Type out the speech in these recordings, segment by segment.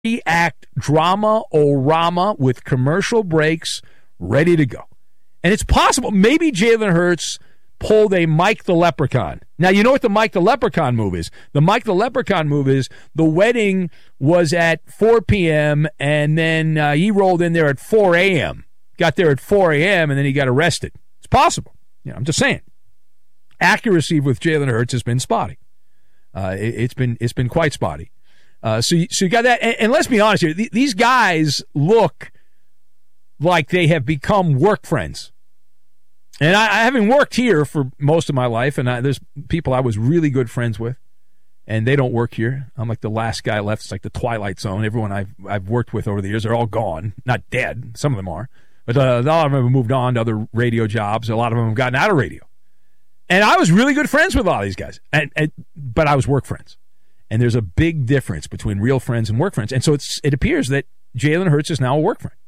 3-act drama-o-rama with commercial breaks ready to go. And it's possible, maybe Jalen Hurts pulled a Mike the Leprechaun. Now, you know what the Mike the Leprechaun move is? The Mike the Leprechaun move is the wedding was at 4 p.m., and then he rolled in there at 4 a.m., got there at 4 a.m., and then he got arrested. It's possible. I'm just saying. Accuracy with Jalen Hurts has been spotty. It's been quite spotty. So you got that. And let's be honest here. These guys look like they have become work friends. And I haven't worked here for most of my life, and there's people I was really good friends with, and they don't work here. I'm like the last guy left. It's like the Twilight Zone. Everyone I've worked with over the years, they're all gone. Not dead. Some of them are. But a lot of them have moved on to other radio jobs. A lot of them have gotten out of radio. And I was really good friends with a lot of these guys, but I was work friends. And there's a big difference between real friends and work friends. And so it appears that Jalen Hurts is now a work friend.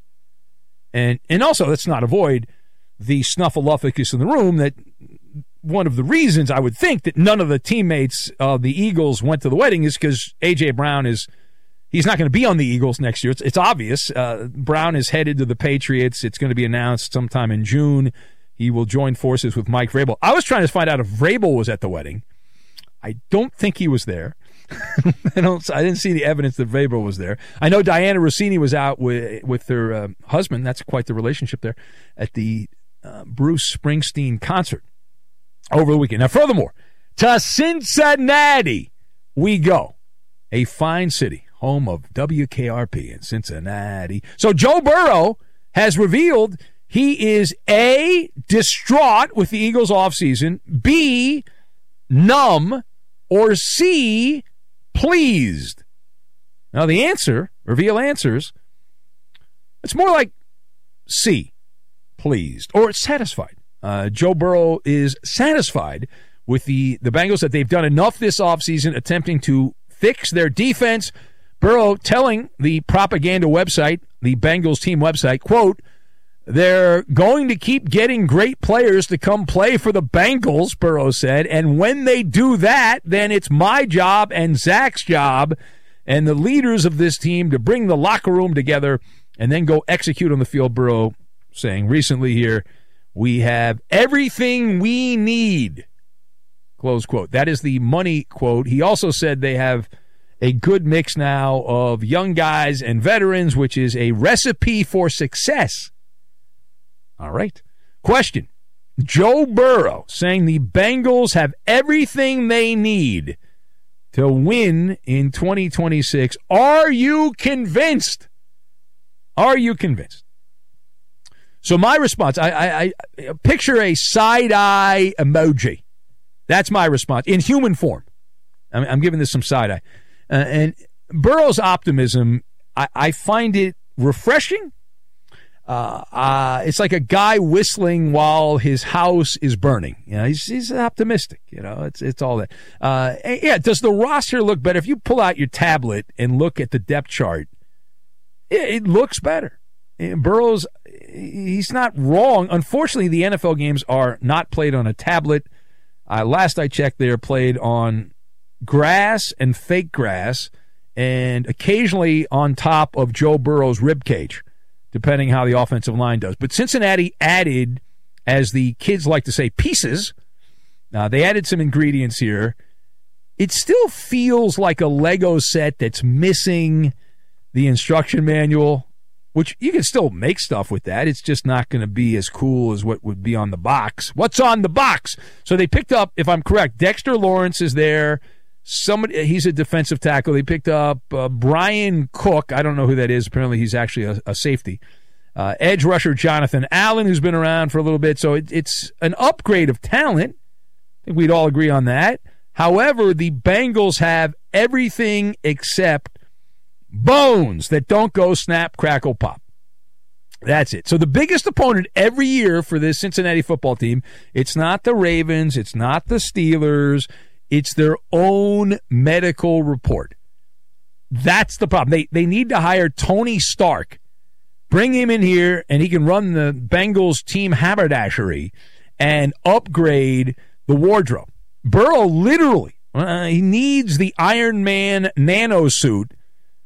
And also, let's not avoid the snuffleupagus in the room that one of the reasons I would think that none of the teammates of the Eagles went to the wedding is because A.J. Brown he's not going to be on the Eagles next year. It's obvious. Brown is headed to the Patriots. It's going to be announced sometime in June. He will join forces with Mike Vrabel. I was trying to find out if Vrabel was at the wedding. I don't think he was there. I didn't see the evidence that Vrabel was there. I know Diana Rossini was out with her husband. That's quite the relationship there at the Bruce Springsteen concert over the weekend. Now, furthermore, to Cincinnati we go. A fine city, home of WKRP in Cincinnati. So Joe Burrow has revealed he is A, distraught with the Eagles offseason, B, numb, or C, pleased. Now the answer, reveal answers, it's more like C, pleased, or satisfied. Joe Burrow is satisfied with the Bengals that they've done enough this offseason attempting to fix their defense. Burrow telling the propaganda website, the Bengals team website, quote, they're going to keep getting great players to come play for the Bengals, Burrow said, and when they do that, then it's my job and Zach's job and the leaders of this team to bring the locker room together and then go execute on the field. Burrow saying recently here, we have everything we need, close quote. That is the money quote. He also said they have a good mix now of young guys and veterans, which is a recipe for success. All right. Question. Joe Burrow saying the Bengals have everything they need to win in 2026. Are you convinced? Are you convinced? So my response, I picture a side-eye emoji. That's my response in human form. I'm giving this some side-eye. And Burrow's optimism, I find it refreshing. It's like a guy whistling while his house is burning. He's optimistic. It's all that. Yeah. Does the roster look better? If you pull out your tablet and look at the depth chart, it looks better. Burrow's, he's not wrong. Unfortunately, the NFL games are not played on a tablet. Last I checked, they are played on grass and fake grass, and occasionally on top of Joe Burrow's rib cage, depending how the offensive line does. But Cincinnati added, as the kids like to say, pieces. They added some ingredients here. It still feels like a Lego set that's missing the instruction manual, which you can still make stuff with that. It's just not going to be as cool as what would be on the box. What's on the box? So they picked up, if I'm correct, Dexter Lawrence is there. He's a defensive tackle. They picked up Brian Cook. I don't know who that is. Apparently he's actually a safety. Edge rusher Jonathan Allen, who's been around for a little bit. So it's an upgrade of talent. I think we'd all agree on that. However, the Bengals have everything except bones that don't go snap, crackle, pop. That's it. So the biggest opponent every year for this Cincinnati football team, it's not the Ravens, it's not the Steelers, it's their own medical report. That's the problem. They need to hire Tony Stark. Bring him in here, and he can run the Bengals team haberdashery and upgrade the wardrobe. Burrow literally, he needs the Iron Man nano suit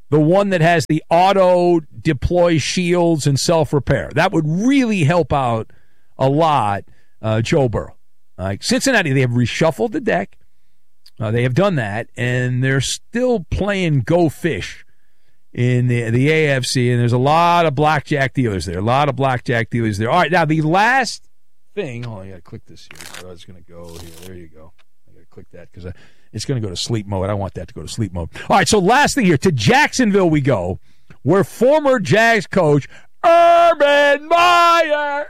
the one that has the auto deploy shields and self-repair. That would really help out a lot Joe Burrow. Cincinnati, they have reshuffled the deck. They have done that, and they're still playing go fish in the AFC, and there's a lot of blackjack dealers there. All right, now the last thing. Oh, I got to click this here. I was going to go here. There you go. I got to click that because it's going to go to sleep mode. I want that to go to sleep mode. All right, so last thing here. To Jacksonville we go, where former Jags coach Urban Meyer.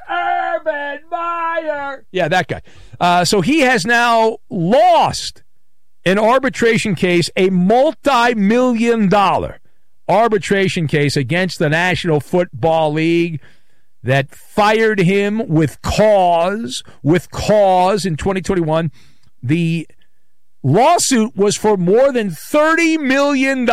Yeah, that guy. So he has now lost an arbitration case, a multi-million-dollar arbitration case against the National Football League that fired him with cause in 2021. The lawsuit was for more than $30 million.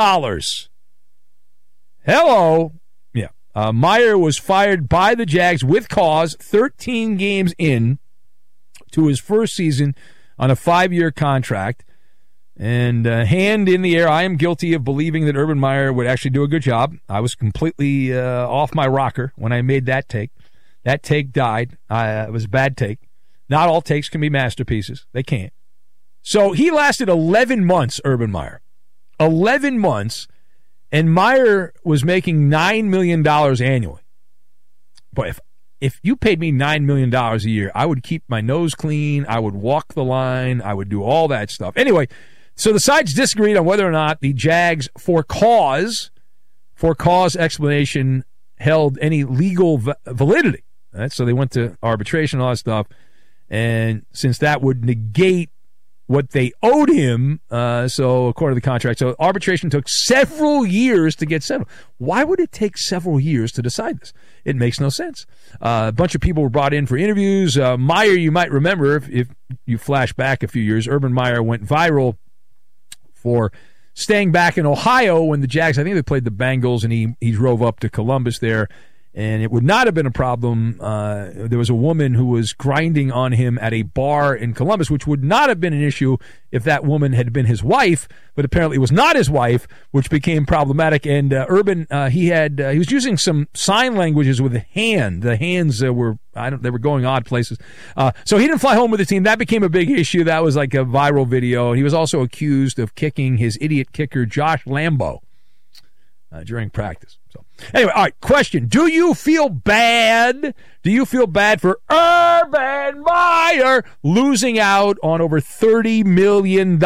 Hello. Yeah. Meyer was fired by the Jags with cause 13 games in to his first season on a 5-year contract. And hand in the air, I am guilty of believing that Urban Meyer would actually do a good job. I was completely off my rocker when I made that take. That take died. It was a bad take. Not all takes can be masterpieces. They can't. So he lasted 11 months, Urban Meyer. 11 months, and Meyer was making $9 million annually. Boy, if you paid me $9 million a year, I would keep my nose clean. I would walk the line. I would do all that stuff. Anyway, so the sides disagreed on whether or not the Jags, for cause explanation, held any legal validity. Right? So they went to arbitration, all that stuff. And since that would negate what they owed him, so according to the contract, so arbitration took several years to get settled. Why would it take several years to decide this? It makes no sense. A bunch of people were brought in for interviews. Meyer, you might remember, if you flash back a few years, Urban Meyer went viral for staying back in Ohio when the Jags, I think they played the Bengals, and he drove up to Columbus there, and it would not have been a problem. There was a woman who was grinding on him at a bar in Columbus, which would not have been an issue if that woman had been his wife, but apparently it was not his wife, which became problematic. And Urban, he was using some sign languages with a hand. The hands they were going odd places. So he didn't fly home with the team. That became a big issue. That was like a viral video. And he was also accused of kicking his idiot kicker, Josh Lambo, during practice. So anyway, all right, question. Do you feel bad? Do you feel bad for Urban Meyer losing out on over $30 million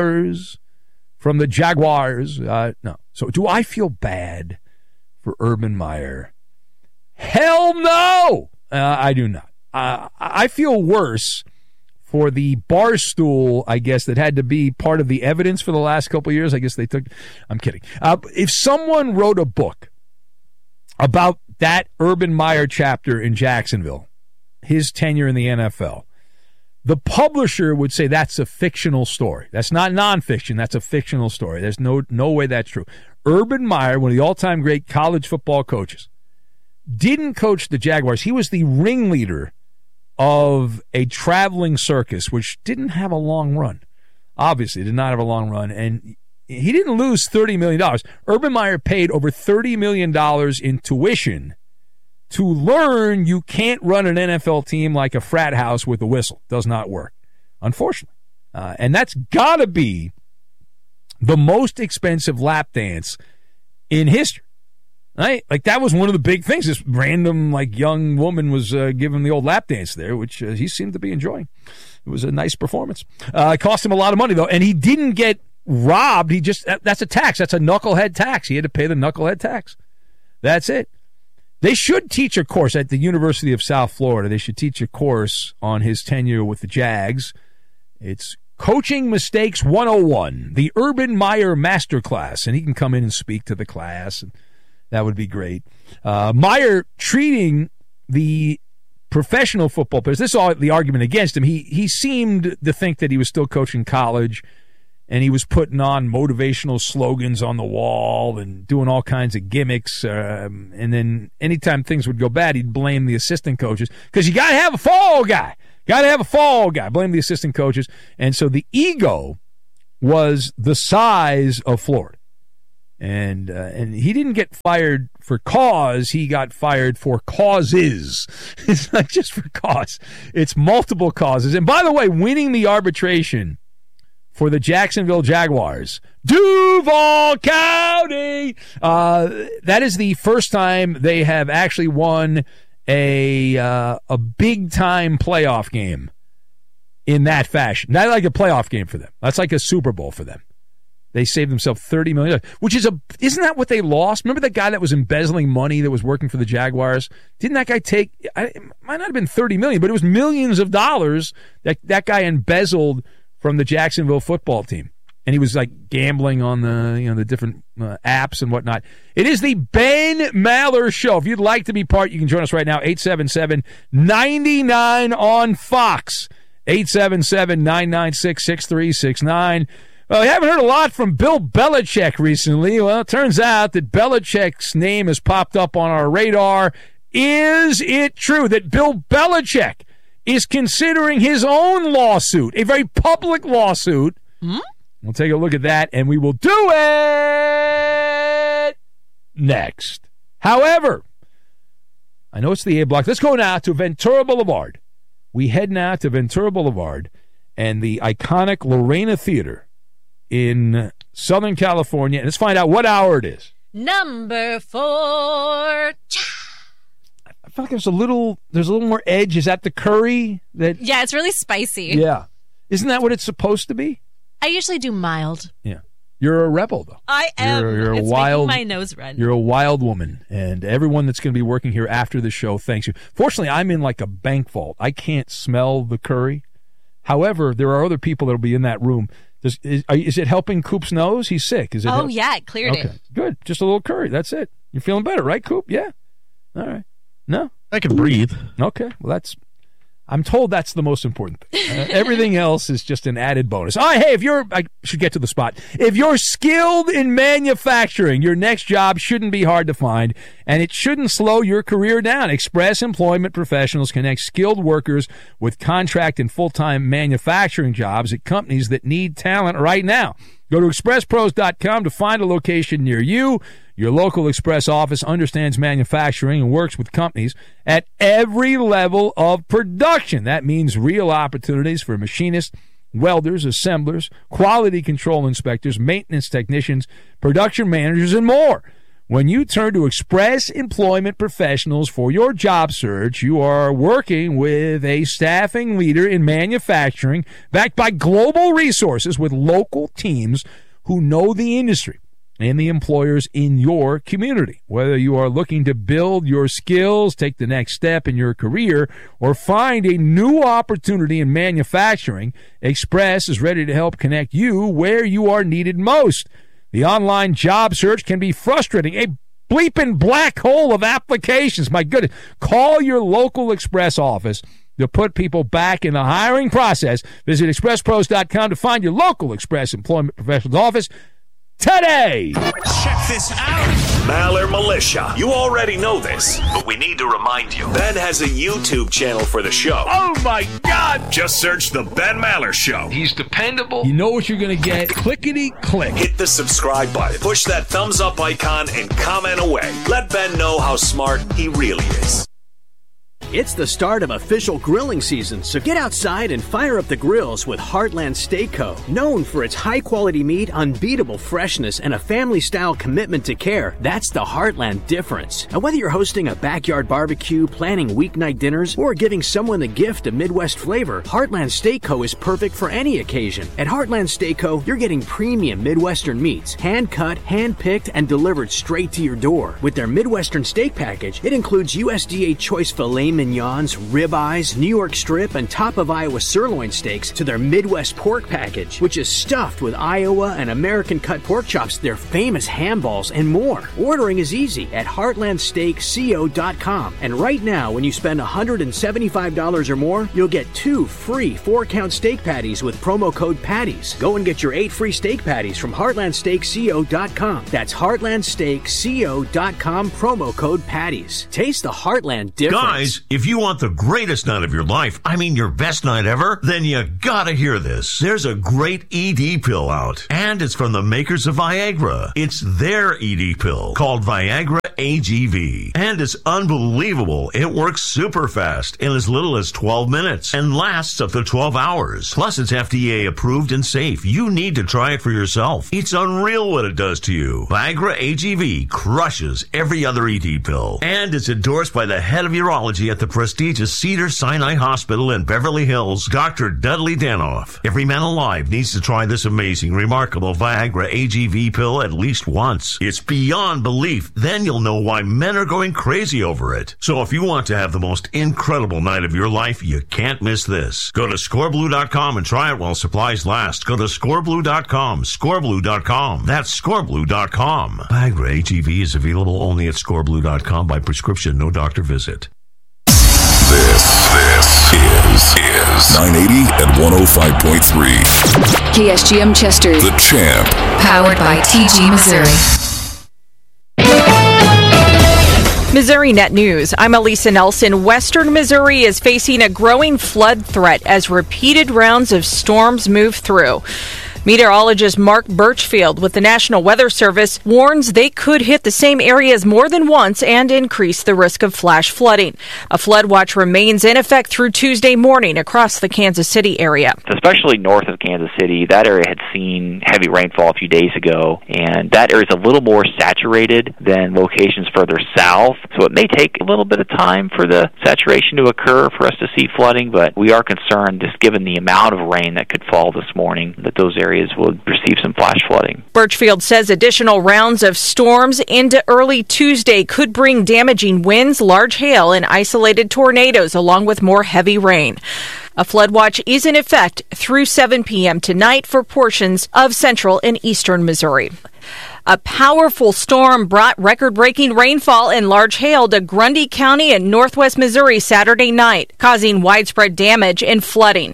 from the Jaguars? No. So do I feel bad for Urban Meyer? Hell no! I do not. I feel worse for the Barstool, I guess, that had to be part of the evidence for the last couple of years. I guess they took... I'm kidding. If someone wrote a book about that Urban Meyer chapter in Jacksonville, his tenure in the NFL, the publisher would say that's a fictional story. That's not nonfiction. That's a fictional story. There's no way that's true. Urban Meyer, one of the all-time great college football coaches, didn't coach the Jaguars. He was the ringleader of a traveling circus, which didn't have a long run. Obviously, did not have a long run. And he didn't lose $30 million. Urban Meyer paid over $30 million in tuition to learn you can't run an NFL team like a frat house with a whistle. Does not work, unfortunately. And that's got to be the most expensive lap dance in history. Right? Like, that was one of the big things. This random, young woman was giving the old lap dance there, which he seemed to be enjoying. It was a nice performance. It cost him a lot of money, though, and he didn't get robbed. That's a tax. That's a knucklehead tax. He had to pay the knucklehead tax. That's it. They should teach a course at the University of South Florida. They should teach a course on his tenure with the Jags. It's Coaching Mistakes 101, the Urban Meyer Masterclass, and he can come in and speak to the class, and that would be great. Meyer treating the professional football players, this is all the argument against him. He seemed to think that he was still coaching college, and he was putting on motivational slogans on the wall and doing all kinds of gimmicks. And then anytime things would go bad, he'd blame the assistant coaches, because you got to have a fall guy. Blame the assistant coaches. And so the ego was the size of Florida. And he didn't get fired for cause. He got fired for causes. It's not just for cause. It's multiple causes. And by the way, winning the arbitration for the Jacksonville Jaguars, Duval County, that is the first time they have actually won a big-time playoff game in that fashion. Not like a playoff game for them. That's like a Super Bowl for them. They saved themselves $30 million, which isn't that what they lost? Remember that guy that was embezzling money that was working for the Jaguars? Didn't that guy take, it might not have been $30 million, but it was millions of dollars that guy embezzled from the Jacksonville football team. And he was like gambling on the different apps and whatnot. It is the Ben Maller Show. If you'd like to be part, you can join us right now, 877-99 on Fox, 877-996-6369. Well, we haven't heard a lot from Bill Belichick recently. Well, it turns out that Belichick's name has popped up on our radar. Is it true that Bill Belichick is considering his own lawsuit, a very public lawsuit? We'll take a look at that, and we will do it next. However, I know it's the A block. Let's go now to Ventura Boulevard. We head now to Ventura Boulevard and the iconic Lorena Theater in Southern California. And let's find out what hour it is. Number 4. I feel like there's a little more edge. Is that the curry? Yeah, it's really spicy. Yeah. Isn't that what it's supposed to be? I usually do mild. Yeah. You're a rebel, though. I am. You're it's wild, making my nose red. You're a wild woman, and everyone that's going to be working here after the show thanks you. Fortunately, I'm in like a bank vault. I can't smell the curry. However, there are other people that will be in that room. Is it helping Coop's nose? He's sick. Is it? Yeah, it cleared it. Good. Just a little curry. That's it. You're feeling better, right, Coop? Yeah. All right. No? I can breathe. Okay. Well, I'm told that's the most important thing. Everything else is just an added bonus. All right, hey, I should get to the spot. If you're skilled in manufacturing, your next job shouldn't be hard to find, and it shouldn't slow your career down. Express Employment Professionals connect skilled workers with contract and full-time manufacturing jobs at companies that need talent right now. Go to expresspros.com to find a location near you. Your local Express office understands manufacturing and works with companies at every level of production. That means real opportunities for machinists, welders, assemblers, quality control inspectors, maintenance technicians, production managers, and more. When you turn to Express Employment Professionals for your job search, you are working with a staffing leader in manufacturing backed by global resources with local teams who know the industry and the employers in your community. Whether you are looking to build your skills, take the next step in your career, or find a new opportunity in manufacturing, Express is ready to help connect you where you are needed most. The online job search can be frustrating, a bleeping black hole of applications. My goodness. Call your local Express office to put people back in the hiring process. Visit expresspros.com to find your local Express Employment Professionals office today. Check this out. Maller Militia. You already know this, but we need to remind you. Ben has a YouTube channel for the show. Oh, my God. Just search The Ben Maller Show. He's dependable. You know what you're going to get. Clickety-click. Hit the subscribe button. Push that thumbs up icon and comment away. Let Ben know how smart he really is. It's the start of official grilling season, so get outside and fire up the grills with Heartland Steak Co. Known for its high-quality meat, unbeatable freshness, and a family-style commitment to care, that's the Heartland difference. And whether you're hosting a backyard barbecue, planning weeknight dinners, or giving someone the gift of Midwest flavor, Heartland Steak Co. is perfect for any occasion. At Heartland Steak Co., you're getting premium Midwestern meats, hand-cut, hand-picked, and delivered straight to your door. With their Midwestern steak package, it includes USDA choice filet mignons, ribeyes, New York strip, and top of Iowa sirloin steaks to their Midwest pork package, which is stuffed with Iowa and American cut pork chops, their famous ham balls, and more. Ordering is easy at heartlandsteakco.com. And right now, when you spend $175 or more, you'll get 2 free 4-count steak patties with promo code PATTIES. Go and get your 8 free steak patties from heartlandsteakco.com. That's heartlandsteakco.com, promo code PATTIES. Taste the Heartland difference. Guys, If you want the greatest night of your life, I mean your best night ever, then you gotta hear this. There's a great ED pill out, and it's from the makers of Viagra. It's their ED pill called Viagra AGV, and it's unbelievable. It works super fast in as little as 12 minutes and lasts up to 12 hours. Plus, it's FDA approved and safe. You need to try it for yourself. It's unreal what it does to you. Viagra AGV crushes every other ED pill, and it's endorsed by the head of urology at the prestigious Cedars-Sinai Hospital in Beverly Hills, Dr. Dudley Danoff. Every man alive needs to try this amazing, remarkable Viagra AGV pill at least once. It's beyond belief. Then you'll know why men are going crazy over it. So if you want to have the most incredible night of your life, you can't miss this. Go to scoreblue.com and try it while supplies last. Go to scoreblue.com, scoreblue.com. That's scoreblue.com. Viagra AGV is available only at scoreblue.com by prescription, no doctor visit. This is 980 and 105.3. KSGM Chester. The Champ. Powered by TG Missouri. Missouri Net News. I'm Elisa Nelson. Western Missouri is facing a growing flood threat as repeated rounds of storms move through. Meteorologist Mark Birchfield with the National Weather Service warns they could hit the same areas more than once and increase the risk of flash flooding. A flood watch remains in effect through Tuesday morning across the Kansas City area. Especially north of Kansas City, that area had seen heavy rainfall a few days ago, and that area is a little more saturated than locations further south, so it may take a little bit of time for the saturation to occur for us to see flooding, but we are concerned, just given the amount of rain that could fall this morning, that those areas will receive some flash flooding. Birchfield says additional rounds of storms into early Tuesday could bring damaging winds, large hail, and isolated tornadoes, along with more heavy rain. A flood watch is in effect through 7 p.m. tonight for portions of central and eastern Missouri. A powerful storm brought record-breaking rainfall and large hail to Grundy County in northwest Missouri Saturday night, causing widespread damage and flooding.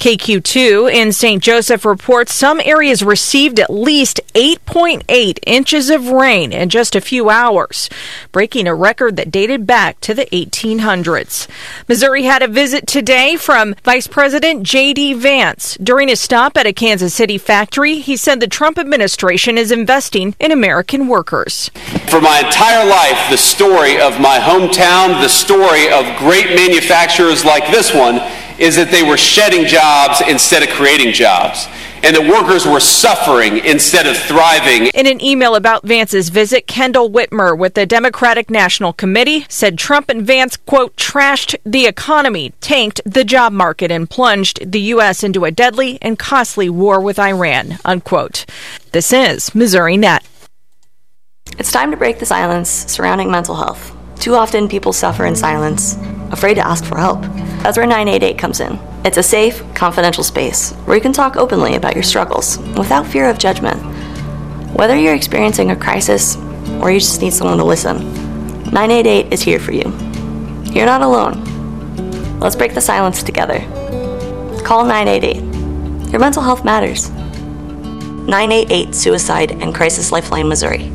KQ2 in St. Joseph reports some areas received at least 8.8 inches of rain in just a few hours, breaking a record that dated back to the 1800s. Missouri had a visit today from Vice President J.D. Vance. During his stop at a Kansas City factory, he said the Trump administration is investing in American workers. For my entire life, the story of my hometown, the story of great manufacturers like this one, is that they were shedding jobs instead of creating jobs, and that workers were suffering instead of thriving. In an email about Vance's visit, Kendall Whitmer with the Democratic National Committee said Trump and Vance, quote, trashed the economy, tanked the job market, and plunged the U.S. into a deadly and costly war with Iran, unquote. This is Missouri Net. It's time to break the silence surrounding mental health. Too often people suffer in silence, afraid to ask for help. That's where 988 comes in. It's a safe, confidential space where you can talk openly about your struggles without fear of judgment. Whether you're experiencing a crisis or you just need someone to listen, 988 is here for you. You're not alone. Let's break the silence together. Call 988. Your mental health matters. 988 Suicide and Crisis Lifeline, Missouri.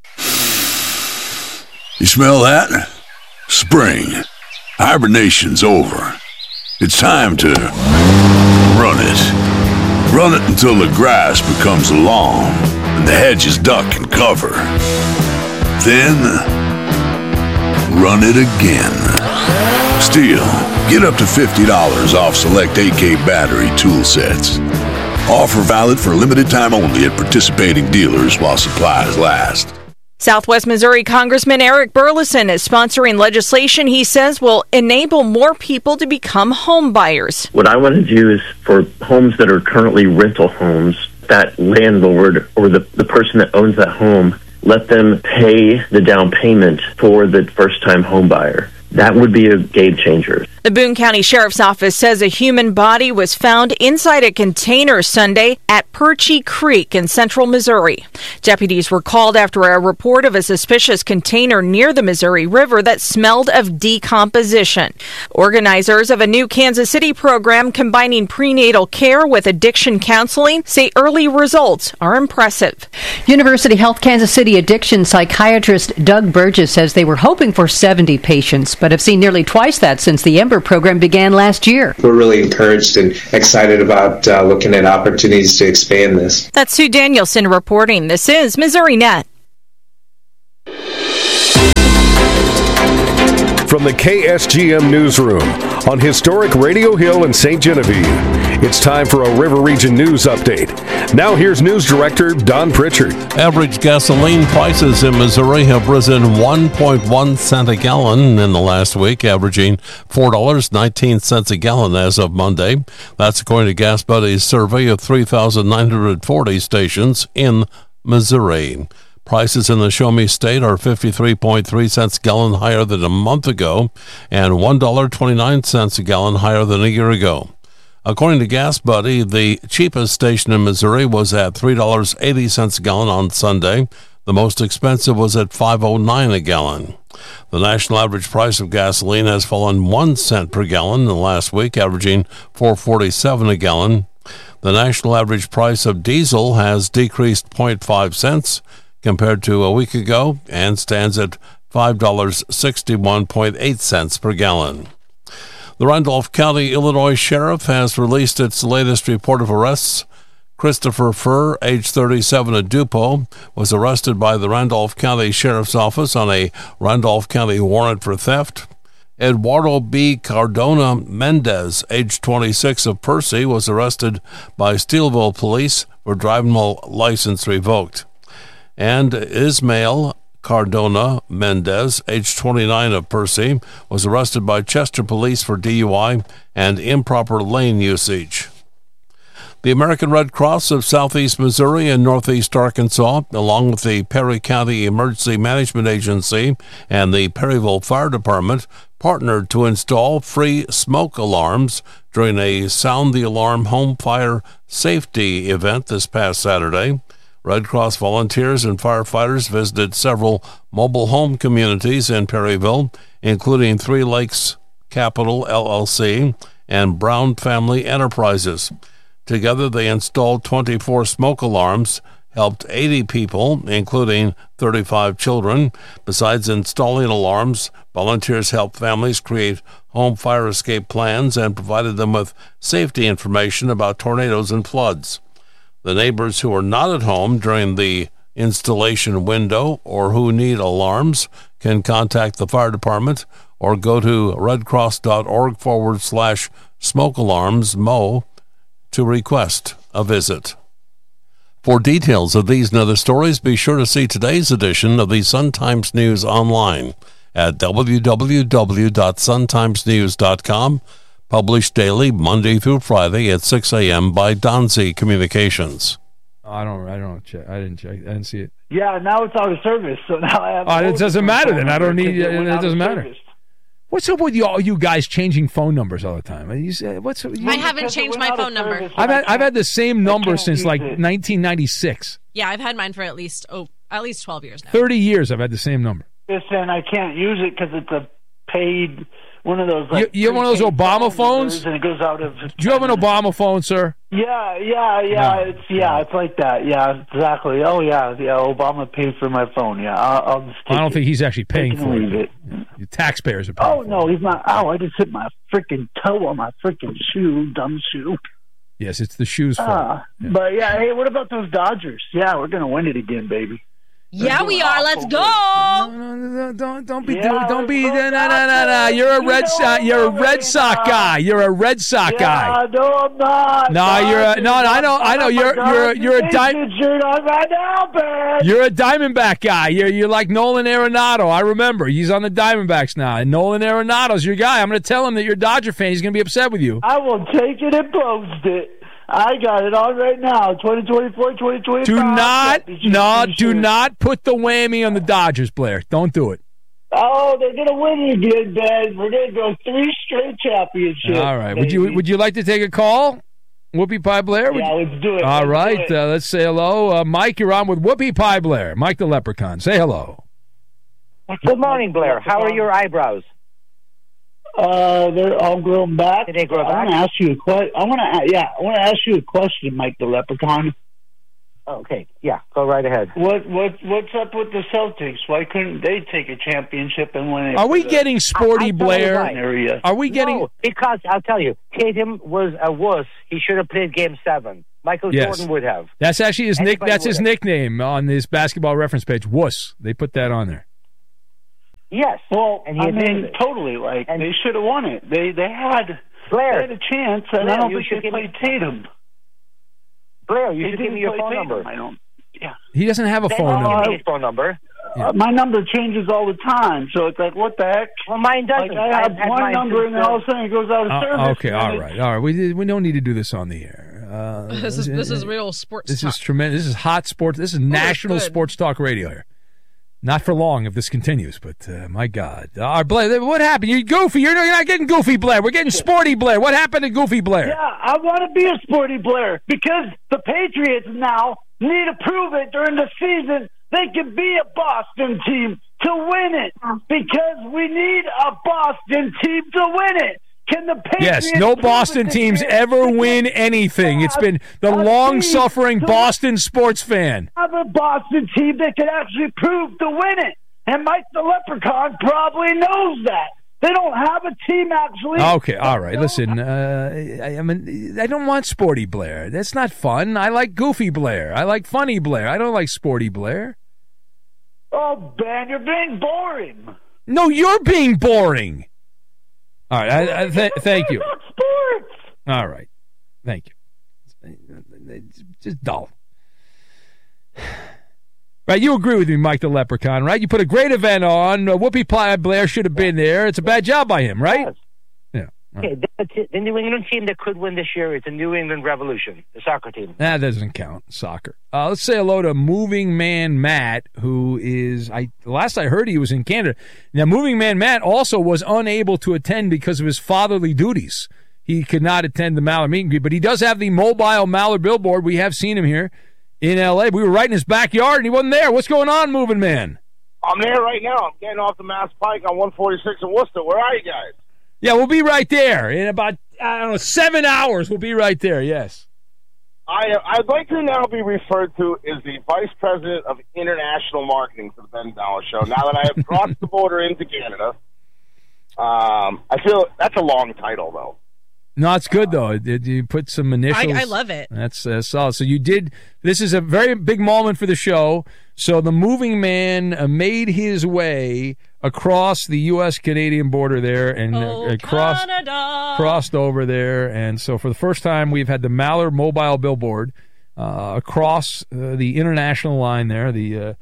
You smell that? Spring. Hibernation's over. It's time to run it. Run it until the grass becomes lawn and the hedges duck and cover. Then, run it again. Still, get up to $50 off select AK battery tool sets. Offer valid for a limited time only at participating dealers while supplies last. Southwest Missouri Congressman Eric Burleson is sponsoring legislation he says will enable more people to become home buyers. What I want to do is for homes that are currently rental homes, that landlord or the person that owns that home, let them pay the down payment for the first-time home buyer. That would be a game changer. The Boone County Sheriff's Office says a human body was found inside a container Sunday at Perchie Creek in central Missouri. Deputies were called after a report of a suspicious container near the Missouri River that smelled of decomposition. Organizers of a new Kansas City program combining prenatal care with addiction counseling say early results are impressive. University Health Kansas City addiction psychiatrist Doug Burgess says they were hoping for 70 patients, but but have seen nearly twice that since the Ember program began last year. We're really encouraged and excited about looking at opportunities to expand this. That's Sue Danielson reporting. This is Missouri Net. From the KSGM Newsroom on historic Radio Hill in St. Genevieve, it's time for a River Region News Update. Now here's News Director Don Pritchard. Average gasoline prices in Missouri have risen 1.1 cents a gallon in the last week, averaging $4.19 a gallon as of Monday. That's according to Gas Buddy's survey of 3,940 stations in Missouri. Prices in the Show Me State are 53.3 cents a gallon higher than a month ago and $1.29 a gallon higher than a year ago. According to Gas Buddy, the cheapest station in Missouri was at $3.80 a gallon on Sunday. The most expensive was at $5.09 a gallon. The national average price of gasoline has fallen 1 cent per gallon in the last week, averaging $4.47 a gallon. The national average price of diesel has decreased 0.5 cents compared to a week ago and stands at $5.61.8 per gallon. The Randolph County, Illinois Sheriff has released its latest report of arrests. Christopher Furr, age 37 of Dupo, was arrested by the Randolph County Sheriff's Office on a Randolph County warrant for theft. Eduardo B. Cardona Mendez, age 26 of Percy, was arrested by Steelville police for driving while license revoked. And Ismael Cardona Mendez, age 29 of Percy, was arrested by Chester police for DUI and improper lane usage. The American Red Cross of Southeast Missouri and Northeast Arkansas, along with the Perry County Emergency Management Agency and the Perryville Fire Department, partnered to install free smoke alarms during a Sound the Alarm home fire safety event this past Saturday. Red Cross volunteers and firefighters visited several mobile home communities in Perryville, including Three Lakes Capital LLC and Brown Family Enterprises. Together, they installed 24 smoke alarms, helped 80 people, including 35 children. Besides installing alarms, volunteers helped families create home fire escape plans and provided them with safety information about tornadoes and floods. The neighbors who are not at home during the installation window or who need alarms can contact the fire department or go to redcross.org/smoke-alarms-mo to request a visit. For details of these and other stories, be sure to see today's edition of the Sun-Times News online at www.suntimesnews.com. Published daily, Monday through Friday at 6 a.m. by Donzi Communications. I don't check. I didn't check. I didn't see it. Yeah, now it's out of service, so now I have. It doesn't matter then. I don't need. It doesn't matter. What's up with you guys changing phone numbers all the time? I haven't changed my phone number. I've had the same number since like 1996. Yeah, I've had mine for at least 12 years now. 30 years I've had the same number. And I can't use it because it's a paid. One of those. Like, you have one of those Obama phones? And it goes out of. Do you have an Obama phone, sir? Yeah. No. It's like that. Yeah, exactly. Oh yeah. Obama paid for my phone. Yeah, I'll just. I don't think he's actually paying for it. Your taxpayers are paying. Oh no, he's not. Oh, I just hit my freaking toe on my freaking shoe, dumb shoe. Yes, it's the shoes fault. But yeah, hey, what about those Dodgers? Yeah, we're gonna win it again, baby. Yeah, we are. Let's go. No, don't be. No. You're a Red Sox. You're a Red Sox guy. You're a Red Sox guy. No, I'm not. No, you're a. No, I know. You're a You're a Diamondback guy. You're like Nolan Arenado. I remember. He's on the Diamondbacks now. And Nolan Arenado's your guy. I'm going to tell him that you're a Dodger fan. He's going to be upset with you. I will take it and post it. I got it on right now. 2024, 2025. Do not put the whammy on the Dodgers, Blair. Don't do it. Oh, they're going to win again, Ben. We're going to go 3 straight championships. All right. Would you like to take a call? Whoopie Pie Blair? Let's do it. All right. Let's say hello. Mike, you're on with Whoopie Pie Blair. Mike the Leprechaun. Say hello. Good morning, Blair. How are your eyebrows? They're all grown back. Did they grow back? I want to ask you a question, Mike the Leprechaun. Okay, yeah, go right ahead. What's up with the Celtics? Why couldn't they take a championship and win it? Are we getting sporty, Blair? Are we getting? No, because I'll tell you, Tatum was a wuss. He should have played Game 7. Michael Jordan would have. That's actually his That's his nickname on this Basketball Reference page. Wuss. They put that on there. Yes. Well, I mean, totally. Like they should have won it. They had Blair. They had a chance, and I don't think they played Tatum. Blair, you should give me your phone number. I don't. Yeah. He doesn't have a phone number. Give me his phone number. My number changes all the time, so it's like, what the heck? Well, mine doesn't. Like, I have one number, and then all of a sudden it goes out of service. Okay, all right. We don't need to do this on the air. This is real sports. This is tremendous. This is hot sports. This is national sports talk radio here. Not for long if this continues, but my God. Blair, what happened? You're goofy. You're not getting goofy, Blair. We're getting sporty, Blair. What happened to Goofy Blair? Yeah, I want to be a sporty Blair because the Patriots now need to prove it during the season. They can be a Boston team to win it because we need a Boston team to win it. Can the Patriots? Yes, no Boston teams ever win anything. It's been the long-suffering Boston sports fan. Have a Boston team that can actually prove to win it, and Mike the Leprechaun probably knows that. They don't have a team actually. Okay, all right. Listen, I mean, I don't want sporty Blair. That's not fun. I like goofy Blair. I like funny Blair. I don't like sporty Blair. Oh, Ben, you're being boring. No, you're being boring. All right, thank you. Sports. All right, thank you. It's just dull. Right, you agree with me, Mike the Leprechaun, right? You put a great event on. Whoopi Blair should have been there. It's a bad job by him, right? Yes. Yeah. Okay, the New England team that could win this year is the New England Revolution, the soccer team. That doesn't count, soccer. Let's say hello to Moving Man Matt, who is, last I heard he was in Canada. Now, Moving Man Matt also was unable to attend because of his fatherly duties. He could not attend the Maller meet and greet, but he does have the mobile Maller billboard. We have seen him here in L.A. We were right in his backyard, and he wasn't there. What's going on, Moving Man? I'm there right now. I'm getting off the Mass Pike on 146 in Worcester. Where are you guys? Yeah, we'll be right there. In about, 7 hours, we'll be right there, yes. I'd like to now be referred to as the Vice President of International Marketing for the Ben Dollar Show. Now that I have crossed the border into Canada, I feel that's a long title, though. No, it's good, though. You put some initials. I love it. That's solid. So you did. This is a very big moment for the show. So the Moving Man made his way across the U.S.-Canadian border there and crossed over there. And so for the first time, we've had the Maller mobile billboard across the international line there. Anyway.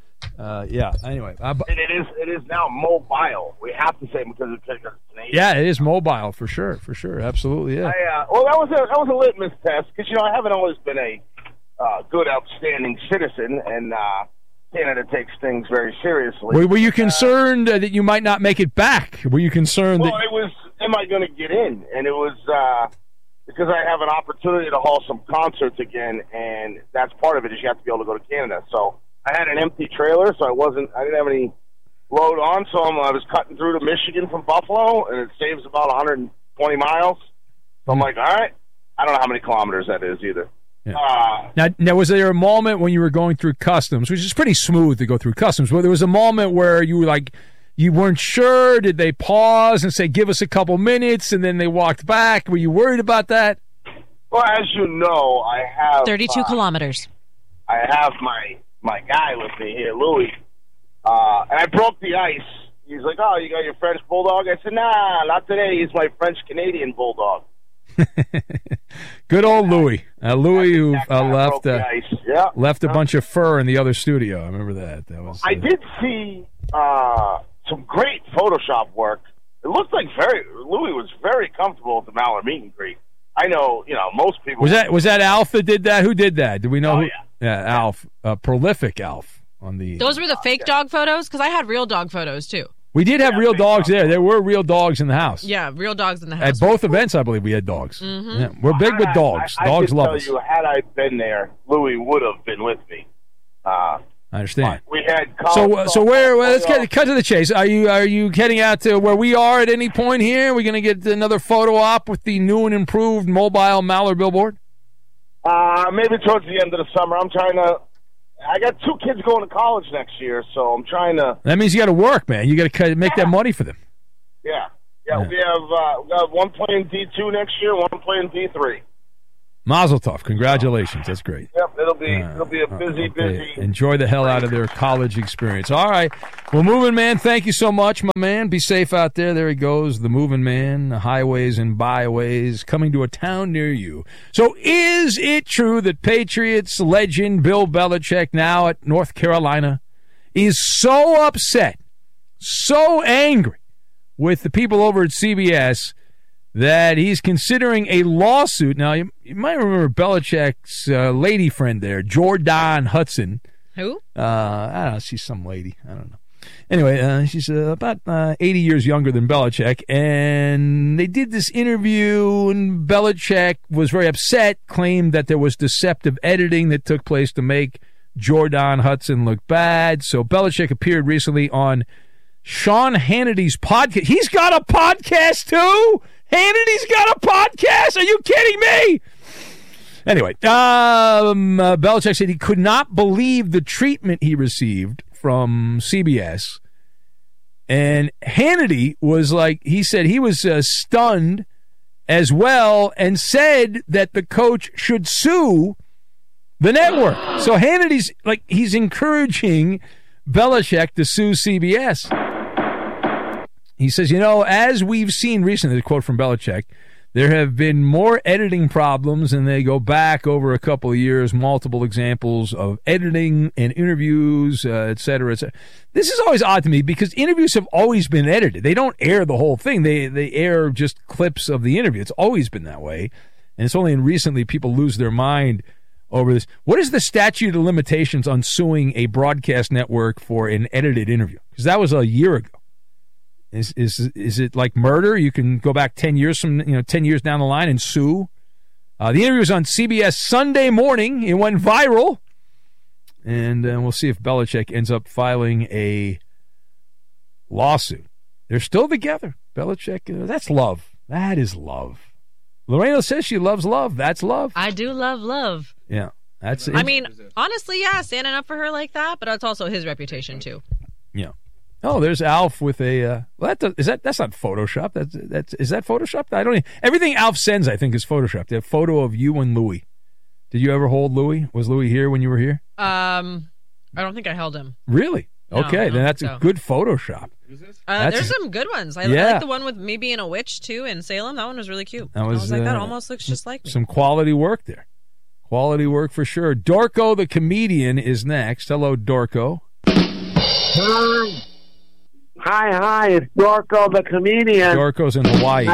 It is now mobile. We have to say because it's Canadian. Yeah, it is mobile for sure. Absolutely, yeah. Well, that was a litmus test because I haven't always been a good, outstanding citizen, and Canada takes things very seriously. Were you concerned that you might not make it back? Were you concerned? Well, it was. Am I going to get in? And it was because I have an opportunity to haul some concerts again, and that's part of it. Is you have to be able to go to Canada. So I had an empty trailer, so I didn't have any load on, so I was cutting through to Michigan from Buffalo, and it saves about 120 miles. So I'm like, all right. I don't know how many kilometers that is either. Yeah. Now, was there a moment when you were going through customs, which is pretty smooth to go through customs, but there was a moment where you were like, you weren't sure? Did they pause and say, give us a couple minutes, and then they walked back? Were you worried about that? Well, as you know, I have 32 kilometers. I have my guy with me here, Louis. And I broke the ice. He's like, oh, you got your French Bulldog? I said, nah, not today. He's my French-Canadian Bulldog. Good old Louis. Louis who left a bunch of fur in the other studio. I remember that. I did see some great Photoshop work. It looked like Louis was very comfortable at the Maller meet and greet. I know, most people. Was that Alf that did that? Who did that? Do we know? Oh, who? Yeah, Alf. Prolific Alf. Those were the fake dog photos? Because I had real dog photos, too. We did have real dogs there. There were real dogs in the house. Yeah, real dogs in the house. At both events, I believe we had dogs. Mm-hmm. Yeah, we're big with dogs. Dogs love us. I can tell you, had I been there, Louis would have been with me. I understand. We had so where? Well, let's cut to the chase. Are you heading out to where we are at any point here? Are we going to get another photo op with the new and improved mobile Maller billboard? Maybe towards the end of the summer. I'm trying to I got 2 kids going to college next year, so I'm trying to. That means you got to work, man. You got to make that money for them. Yeah. We have one playing D2 next year, one playing D3. Mazel tov. Congratulations. That's great. Yep, it'll be a busy. Enjoy the hell out of their college experience. All right. Well, Moving Man, thank you so much, my man. Be safe out there. There he goes, the Moving Man, the highways and byways coming to a town near you. So is it true that Patriots legend Bill Belichick, now at North Carolina, is so upset, so angry with the people over at CBS that he's considering a lawsuit? Now, you might remember Belichick's lady friend there, Jordan Hudson. Who? I don't know. She's some lady. I don't know. Anyway, she's about 80 years younger than Belichick, and they did this interview, and Belichick was very upset, claimed that there was deceptive editing that took place to make Jordan Hudson look bad. So Belichick appeared recently on Sean Hannity's podcast. He's got a podcast, too? Hannity's got a podcast? Are you kidding me? Anyway, Belichick said he could not believe the treatment he received from CBS. And Hannity was like, he said he was stunned as well, and said that the coach should sue the network. So Hannity's like, he's encouraging Belichick to sue CBS. He says, as we've seen recently, the quote from Belichick, there have been more editing problems, and they go back over a couple of years, multiple examples of editing and interviews, et cetera, et cetera. This is always odd to me because interviews have always been edited. They don't air the whole thing. They air just clips of the interview. It's always been that way. And it's only recently people lose their mind over this. What is the statute of limitations on suing a broadcast network for an edited interview? Because that was a year ago. Is it like murder? You can go back 10 years from 10 years down the line and sue. The interview was on CBS Sunday morning. It went viral, and we'll see if Belichick ends up filing a lawsuit. They're still together. Belichick, that's love. That is love. Lorena says she loves love. That's love. I do love love. Yeah, that's it. I mean, honestly, yeah, standing up for her like that, but it's also his reputation too. Yeah. Oh, there's Alf with a. That's not Photoshop. Is that Photoshop? I don't. Everything Alf sends, I think, is Photoshopped. A photo of you and Louie. Did you ever hold Louie? Was Louie here when you were here? I don't think I held him. Really? Okay, then that's a good Photoshop. There's some good ones. I like the one with me being a witch too in Salem. That one was really cute. I was like, that almost looks just like me. Some quality work there. Quality work for sure. Dorco the comedian is next. Hello, Dorco. Hi, it's Dorco the comedian. Dorco's in Hawaii.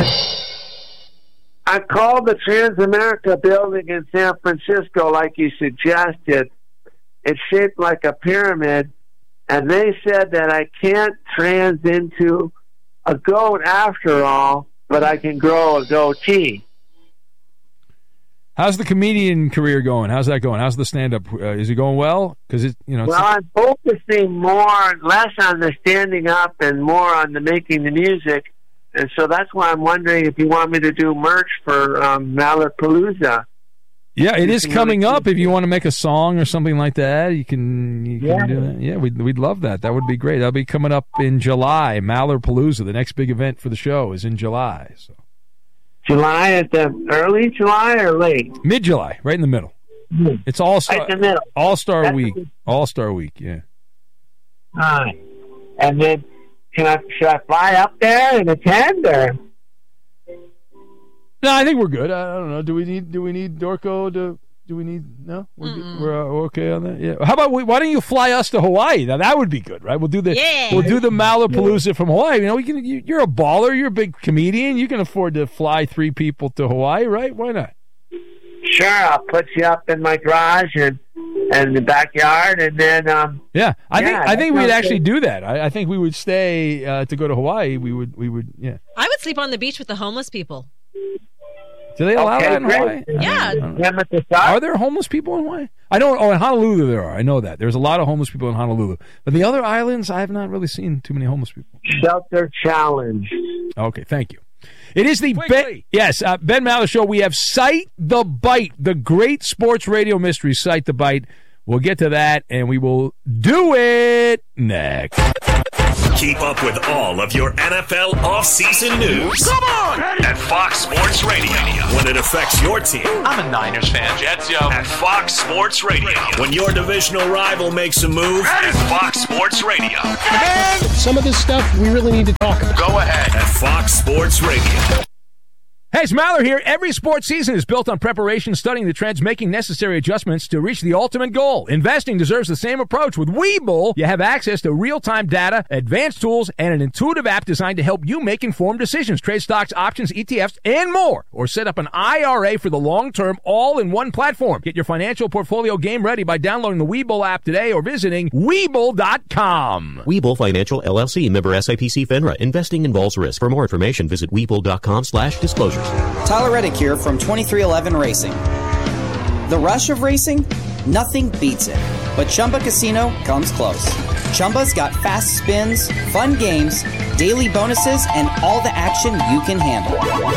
I called the Transamerica building in San Francisco like you suggested. It's shaped like a pyramid, and they said that I can't trans into a goat after all, but I can grow a goatee. How's the comedian career going? How's that going? How's the stand-up? Is it going well? Because Well, I'm focusing less on the standing up and more on the making the music, and so that's why I'm wondering if you want me to do merch for Malapalooza. Yeah, it is coming up. If you want to make a song or something like that, you can do that. Yeah, we'd love that. That would be great. That'll be coming up in July. Malapalooza, the next big event for the show, is in July. So. July at the early July or late? Mid-July, right in the middle. It's All-Star Week. All-Star Week, yeah. All right. And then should I fly up there and attend or? No, I think we're good. I don't know. Do we need Dorco to? Do we need? No, we're okay on that. Yeah. How about why don't you fly us to Hawaii? Now that would be good, right? We'll do the Malapalooza from Hawaii. You're a baller. You're a big comedian. You can afford to fly 3 people to Hawaii, right? Why not? Sure, I'll put you up in my garage and the backyard, and then I think we'd actually do that. I think we would stay to go to Hawaii. We would I would sleep on the beach with the homeless people. Do they allow that in Hawaii? Yeah. Are there homeless people in Hawaii? I don't. Oh, in Honolulu there are. I know that. There's a lot of homeless people in Honolulu. But the other islands, I have not really seen too many homeless people. Shelter challenge. Okay, thank you. It is the Ben Maller Show. We have Cite the Bite, the great sports radio mystery, Cite the Bite, We'll get to that, and we will do it next. Keep up with all of your NFL offseason news. Come on! At Fox Sports Radio. When it affects your team. I'm a Niners fan. Jets, yo. At Fox Sports Radio. When your divisional rival makes a move. At Fox Sports Radio. And some of this stuff we really need to talk about. Go ahead. At Fox Sports Radio. Hey, it's Maller here. Every sports season is built on preparation, studying the trends, making necessary adjustments to reach the ultimate goal. Investing deserves the same approach. With Webull, you have access to real-time data, advanced tools, and an intuitive app designed to help you make informed decisions. Trade stocks, options, ETFs, and more. Or set up an IRA for the long term, all in one platform. Get your financial portfolio game ready by downloading the Webull app today or visiting Webull.com. Webull Financial, LLC, member SIPC FINRA. Investing involves risk. For more information, visit Webull.com/disclosure. Tyler Reddick here from 2311 Racing. The rush of racing? Nothing beats it. But Chumba Casino comes close. Chumba's got fast spins, fun games, daily bonuses, and all the action you can handle.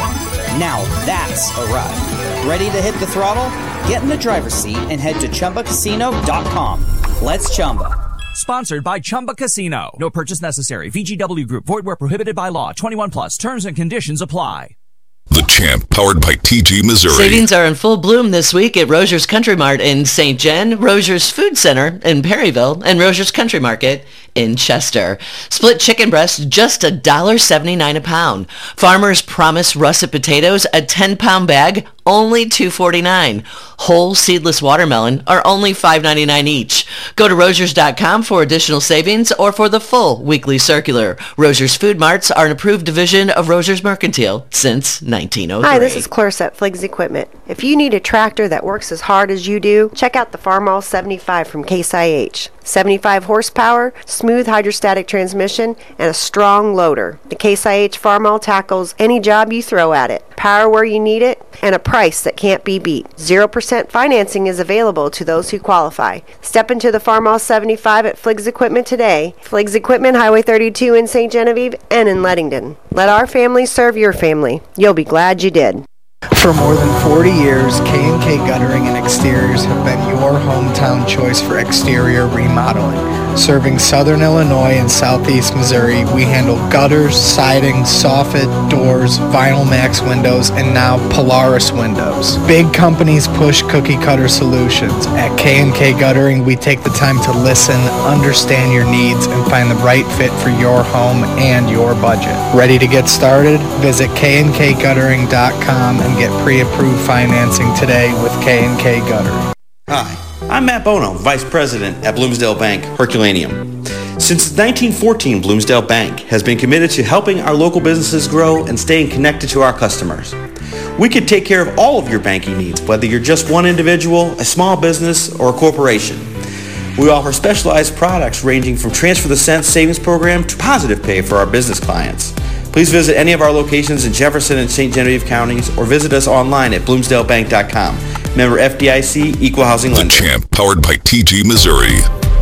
Now that's a ride. Ready to hit the throttle? Get in the driver's seat and head to ChumbaCasino.com. Let's Chumba. Sponsored by Chumba Casino. No purchase necessary. VGW Group. Void where prohibited by law. 21 plus. Terms and conditions apply. The Champ, powered by TG Missouri. Savings are in full bloom this week at Rogers Country Mart in St. John, Rogers Food Center in Perryville, and Rogers Country Market in Chester. Split chicken breast, just $1.79 a pound. Farmer's Promise russet potatoes, a 10-pound bag, only $2.49. Whole seedless watermelon are only $5.99 each. Go to Rogers.com for additional savings or for the full weekly circular. Rogers Food Marts are an approved division of Rogers Mercantile since 1903. Hi, this is Clarisse at Fliggs Equipment. If you need a tractor that works as hard as you do, check out the Farmall 75 from Case IH. 75 horsepower, smooth hydrostatic transmission, and a strong loader. The Case IH Farmall tackles any job you throw at it. Power where you need it, and a price that can't be beat. 0% financing is available to those who qualify. Step into the Farmall 75 at Fliggs Equipment today. Fliggs Equipment, Highway 32 in St. Genevieve and in Leadington. Let our family serve your family. You'll be glad you did. For more than 40 years, K&K Guttering and Exteriors have been your hometown choice for exterior remodeling. Serving Southern Illinois and Southeast Missouri, we handle gutters, siding, soffit, doors, Vinyl Max windows, and now Polaris windows. Big companies push cookie cutter solutions. At K&K Guttering, we take the time to listen, understand your needs, and find the right fit for your home and your budget. Ready to get started? Visit KNKGuttering.com and get pre-approved financing today with K&K Guttering. Hi, I'm Matt Bono, Vice President at Bloomsdale Bank, Herculaneum. Since 1914, Bloomsdale Bank has been committed to helping our local businesses grow and staying connected to our customers. We can take care of all of your banking needs, whether you're just one individual, a small business, or a corporation. We offer specialized products ranging from Transfer the Cent savings program to Positive Pay for our business clients. Please visit any of our locations in Jefferson and St. Genevieve counties or visit us online at bloomsdalebank.com. Member FDIC, Equal Housing Lender. The Champ, powered by TG Missouri.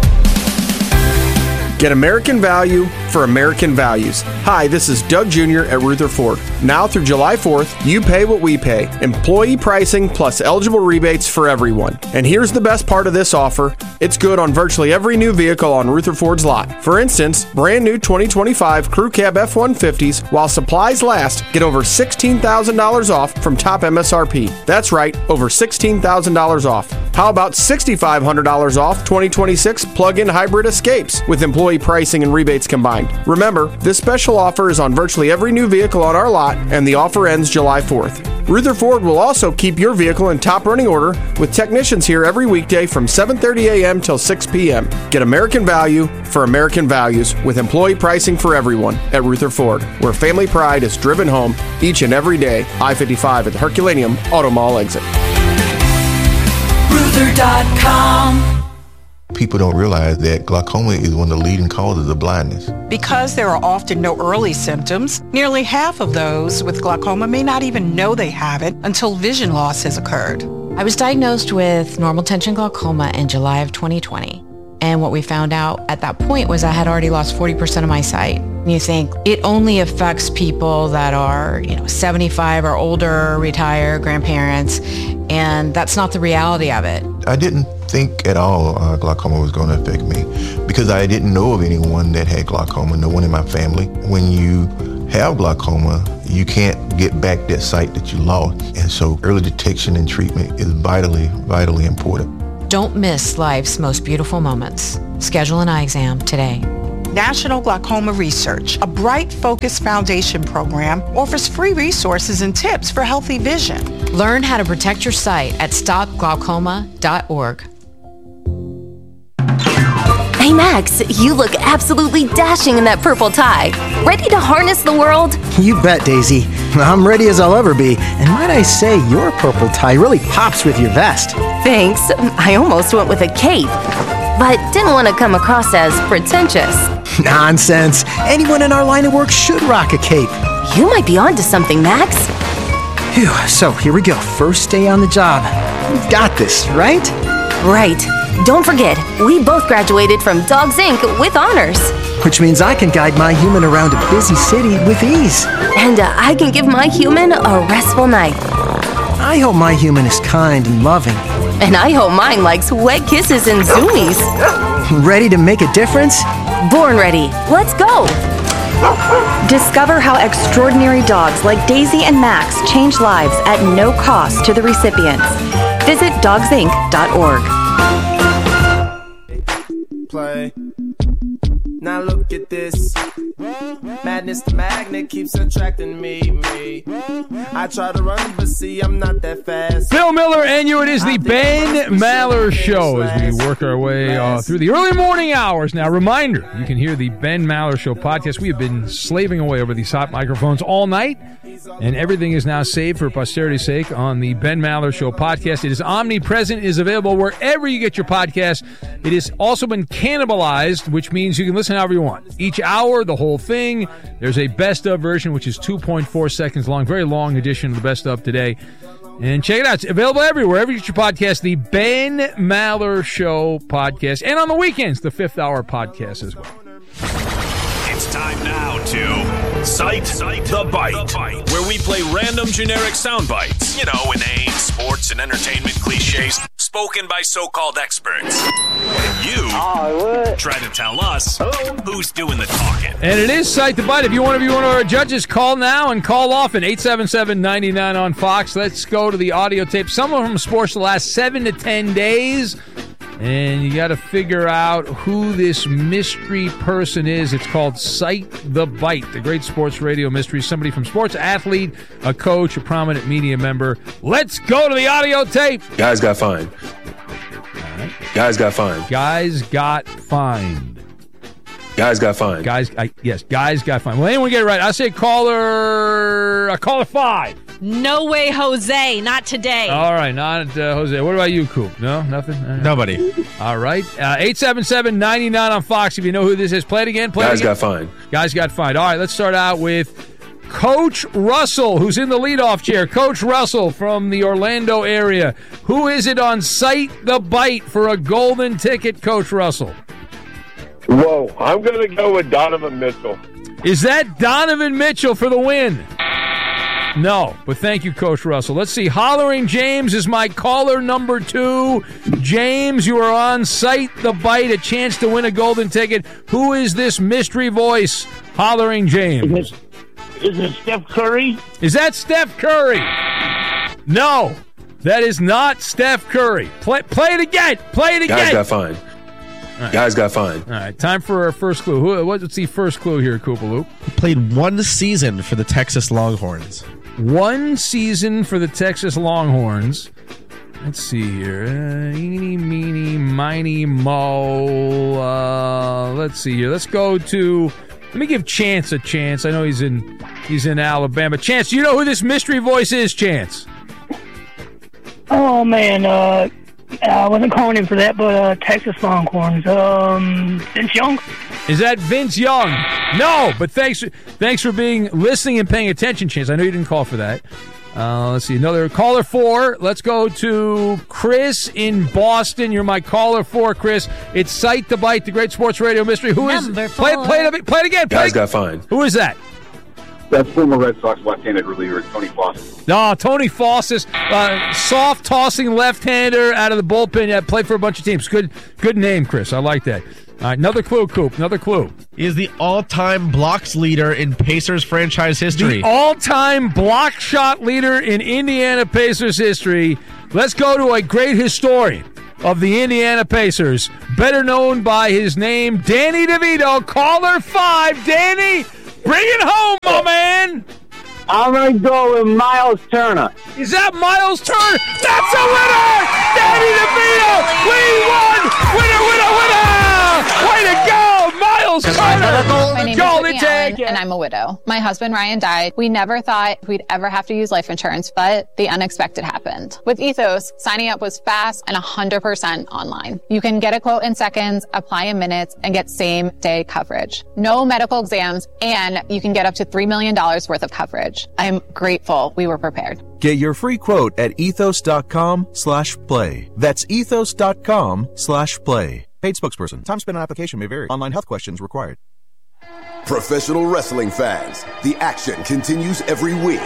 Get American value for American values. Hi, this is Doug Jr. at Ruther Ford. Now through July 4th, you pay what we pay. Employee pricing plus eligible rebates for everyone. And here's the best part of this offer. It's good on virtually every new vehicle on Ruther Ford's lot. For instance, brand new 2025 Crew Cab F-150s, while supplies last, get over $16,000 off from top MSRP. That's right, over $16,000 off. How about $6,500 off 2026 plug-in hybrid Escapes with employee pricing and rebates combined? Remember, this special offer is on virtually every new vehicle on our lot, and the offer ends July 4th. Ruther Ford will also keep your vehicle in top running order with technicians here every weekday from 7:30 a.m. till 6 p.m. Get American value for American values with employee pricing for everyone at Ruther Ford, where family pride is driven home each and every day. I-55 at the Herculaneum Auto Mall exit. Ruther.com. People don't realize that glaucoma is one of the leading causes of blindness. Because there are often no early symptoms, nearly half of those with glaucoma may not even know they have it until vision loss has occurred. I was diagnosed with normal tension glaucoma in July of 2020. And what we found out at that point was I had already lost 40% of my sight. And you think it only affects people that are, 75 or older, retired, grandparents. And that's not the reality of it. I didn't think at all glaucoma was going to affect me because I didn't know of anyone that had glaucoma, no one in my family. When you have glaucoma, you can't get back that sight that you lost. And so early detection and treatment is vitally, vitally important. Don't miss life's most beautiful moments. Schedule an eye exam today. National Glaucoma Research, a Bright Focus Foundation program, offers free resources and tips for healthy vision. Learn how to protect your sight at stopglaucoma.org. Hey Max, you look absolutely dashing in that purple tie. Ready to harness the world? You bet, Daisy. I'm ready as I'll ever be. And might I say, your purple tie really pops with your vest. Thanks. I almost went with a cape, but didn't want to come across as pretentious. Nonsense. Anyone in our line of work should rock a cape. You might be onto something, Max. Phew, so here we go. First day on the job. We've got this, right? Right. Don't forget, we both graduated from Dogs Inc. with honors. Which means I can guide my human around a busy city with ease. And I can give my human a restful night. I hope my human is kind and loving. And I hope mine likes wet kisses and zoomies. Ready to make a difference? Born ready. Let's go. Discover how extraordinary dogs like Daisy and Max change lives at no cost to the recipients. Visit dogsinc.org. Play. Now look at this. Madness the magnet keeps attracting me. I try to run, but see, I'm not that fast. Bill Miller and you. It is the Ben Maller Show as we work our way through the early morning hours. Now, reminder, you can hear the Ben Maller Show podcast. We have been slaving away over these hot microphones all night, and everything is now saved for posterity's sake on the Ben Maller Show podcast. It is omnipresent. It is available wherever you get your podcast. It has also been cannibalized, which means you can listen however you want. Each hour, the whole thing. There's a best of version, which is 2.4 seconds long. Very long edition of the best of today. And check it out. It's available everywhere. Wherever you get your podcast, the Ben Maller Show podcast. And on the weekends, the Fifth Hour podcast as well. It's time now to Cite the Bite, where we play random generic sound bites. You know, inane sports and entertainment cliches spoken by so-called experts. And you try to tell us who's doing the talking. And it is Cite the Bite. If you want to be one of our judges, call now and call often. 877-99 on Fox. Let's go to the audio tape. Some of them sports the last 7 to 10 days. And you got to figure out who this mystery person is. It's called Cite the Bite, the great sports radio mystery. Somebody from sports athlete, a coach, a prominent media member. Let's go to the audio tape. Guys got fined. Right. Guys got fined. Guys got fined. Guys got fined. Guys got fined. Well, anyone get it right? I say caller 5. No way, Jose. Not today. All right, not Jose. What about you, Coop? No, nothing? Nobody. All right. 877-99 on Fox. If you know who this is, play it again. Guys got fined. Guys got fined. All right, let's start out with Coach Russell, who's in the leadoff chair. Coach Russell from the Orlando area. Who is it on Cite the Bite for a golden ticket, Coach Russell? Whoa, I'm going to go with Donovan Mitchell. Is that Donovan Mitchell for the win? No, but thank you, Coach Russell. Let's see. Hollering James is my caller number 2. James, you are on Cite the Bite, a chance to win a golden ticket. Who is this mystery voice? Hollering James. Is it Steph Curry? Is that Steph Curry? No, that is not Steph Curry. Play it again. Play it again. Guys got fined. Right. Guys got fined. All right, time for our first clue. What's the first clue here, Koopaloop? He played 1 season for the Texas Longhorns. 1 season for the Texas Longhorns. Let's see here. Eeny, meeny, miny, mo. Let's see here. Let's go to... Let me give Chance a chance. I know he's in Alabama. Chance, do you know who this mystery voice is, Chance? Oh, man. I wasn't calling him for that, but Texas Longhorns. Vince Young? Is that Vince Young? No, but thanks for listening and paying attention, Chance. I know you didn't call for that. Let's see. Another caller 4. Let's go to Chris in Boston. You're my caller 4, Chris. It's Cite the Bite, the great sports radio mystery. Who is? Play it again. Guys got fined. Who is that? That's former Red Sox left-handed reliever Tony Fawcett. No, Tony Fawcett, soft tossing left-hander out of the bullpen. Yeah, played for a bunch of teams. Good name, Chris. I like that. All right, another clue, Coop. Another clue. He is the all-time blocks leader in Pacers franchise history. The all-time block shot leader in Indiana Pacers history. Let's go to a great historian of the Indiana Pacers, better known by his name, Danny DeVito. Caller 5. Danny, bring it home, my man. I'm going to go with Miles Turner. Is that Miles Turner? That's a winner! Danny DeVito! We won! Way to go! Miles Turner! My name is Whitney Allen, and I'm a widow. My husband, Ryan, died. We never thought we'd ever have to use life insurance, but the unexpected happened. With Ethos, signing up was fast and 100% online. You can get a quote in seconds, apply in minutes, and get same-day coverage. No medical exams, and you can get up to $3 million worth of coverage. I'm grateful we were prepared. Get your free quote at ethos.com/play. That's ethos.com/play. Paid spokesperson. Time spent on application may vary. Online health questions required. Professional wrestling fans, the action continues every week.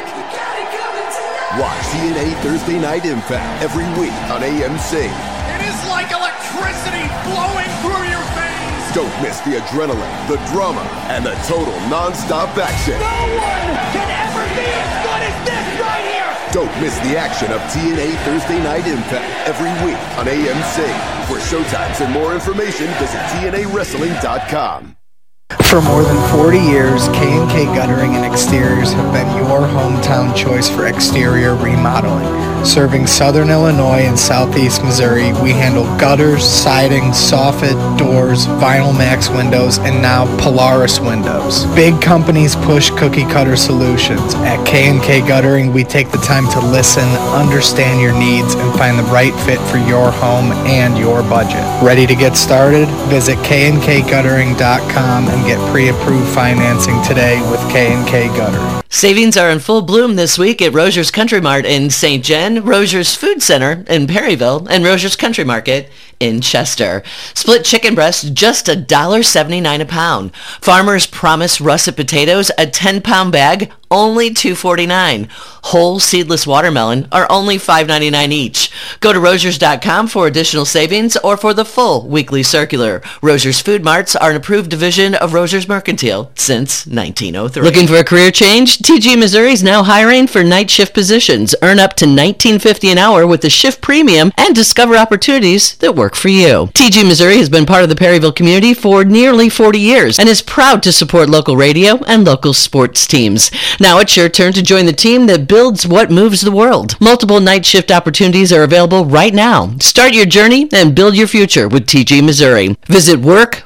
Watch TNA Thursday Night Impact every week on AMC. It is like electricity flowing through your veins. Don't miss the adrenaline, the drama, and the total non-stop action. No one can ever be as good as this right here. Don't miss the action of TNA Thursday Night Impact every week on AMC. For showtimes and more information, visit TNAWrestling.com. For more than 40 years, K&K Guttering and Exteriors have been your hometown choice for exterior remodeling. Serving Southern Illinois and Southeast Missouri, we handle gutters, siding, soffit, doors, Vinyl Max windows, and now Polaris windows. Big companies push cookie cutter solutions. At K&K Guttering, we take the time to listen, understand your needs, and find the right fit for your home and your budget. Ready to get started? Visit KNKGuttering.com and get pre-approved financing today with K&K Guttering. Savings are in full bloom this week at Roger's Country Mart in St. Jen, Roger's Food Center in Perryville, and Roger's Country Market in Chester. Split chicken breast, just $1.79 a pound. Farmer's Promise russet potatoes, a 10-pound bag, only $2.49. Whole seedless watermelon are only $5.99 each. Go to Rogers.com for additional savings or for the full weekly circular. Roger's Food Marts are an approved division of Roger's Mercantile since 1903. Looking for a career change? TG Missouri is now hiring for night shift positions. Earn up to $19.50 an hour with the shift premium and discover opportunities that work for you. TG Missouri has been part of the Perryville community for nearly 40 years and is proud to support local radio and local sports teams. Now it's your turn to join the team that builds what moves the world. Multiple night shift opportunities are available right now. Start your journey and build your future with TG Missouri. Visit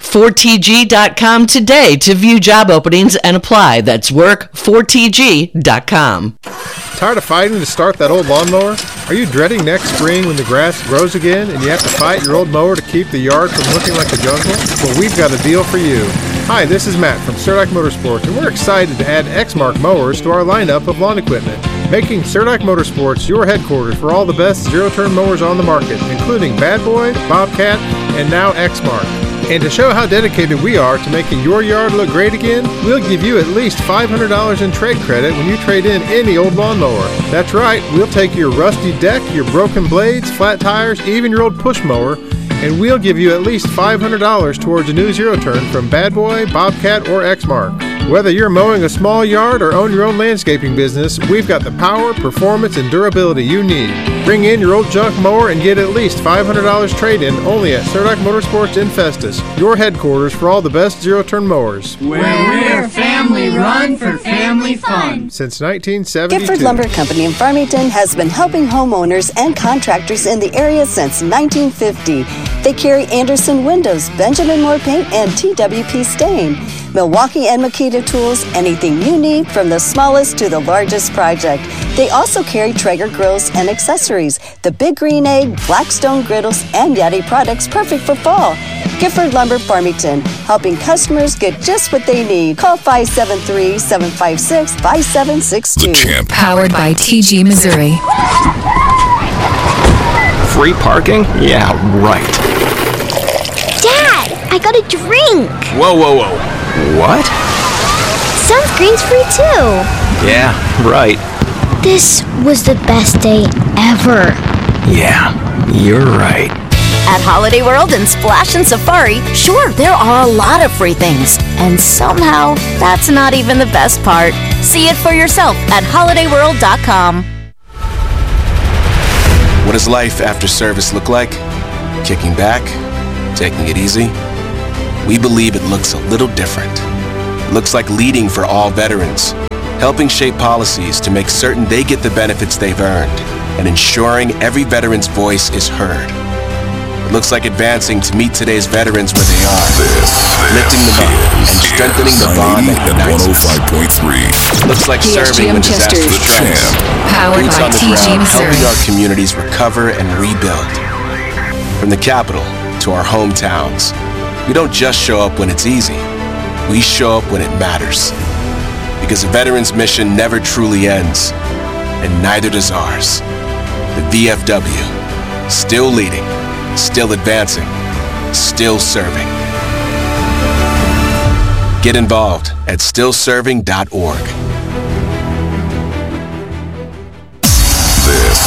work4tg.com today to view job openings and apply. That's work4tg.com. Tired of fighting to start that old lawnmower? Are you dreading next spring when the grass grows again and you have to fight your old mower to keep the yard from looking like a jungle? Well, we've got a deal for you. Hi, this is Matt from Surdac Motorsports, and we're excited to add Exmark mowers to our lineup of lawn equipment, making Surdac Motorsports your headquarters for all the best zero-turn mowers on the market, including Bad Boy, Bobcat, and now Exmark. And to show how dedicated we are to making your yard look great again, we'll give you at least $500 in trade credit when you trade in any old lawnmower. That's right, we'll take your rusty deck, your broken blades, flat tires, even your old push mower, and we'll give you at least $500 towards a new zero-turn from Bad Boy, Bobcat, or Exmark. Whether you're mowing a small yard or own your own landscaping business, we've got the power, performance, and durability you need. Bring in your old junk mower and get at least $500 trade-in only at Surdac Motorsports in Festus, your headquarters for all the best zero-turn mowers. Where we're family run for family fun. Since 1972. Gifford Lumber Company in Farmington has been helping homeowners and contractors in the area since 1950. They carry Anderson Windows, Benjamin Moore Paint, and TWP Stain. Milwaukee and Makita tools, anything you need from the smallest to the largest project. They also carry Traeger grills and accessories, the Big Green Egg, Blackstone griddles, and Yeti products perfect for fall. Gifford Lumber Farmington, helping customers get just what they need. Call 573-756-5762. The Champ. Powered by TG Missouri. Free parking? Yeah, right. Dad, I got a drink. Whoa. What? Sunscreen's free too. Yeah, right. This was the best day ever. Yeah, you're right. At Holiday World and Splash and Safari, sure, there are a lot of free things. And somehow, that's not even the best part. See it for yourself at holidayworld.com. What does life after service look like? Kicking back? Taking it easy? We believe it looks a little different. It looks like leading for all veterans, helping shape policies to make certain they get the benefits they've earned, and ensuring every veteran's voice is heard. It looks like advancing to meet today's veterans where they are, lifting them up and strengthening the bond that unites us. Looks like serving when disaster strikes, powered boots by on the TG ground, Missouri. helping our communities recover and rebuild. From the capital to our hometowns, we don't just show up when it's easy. We show up when it matters. Because a veteran's mission never truly ends, and neither does ours. The VFW, still leading, still advancing, still serving. Get involved at stillserving.org. This